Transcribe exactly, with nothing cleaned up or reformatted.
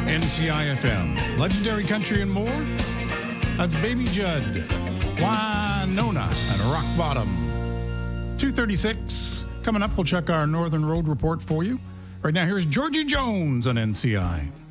N C I F M, Legendary Country and more. That's Baby Judd, Wynonna, and Rock Bottom. two thirty-six. Coming up, we'll check our Northern Road report for you. Right now, here's Georgie Jones on N C I.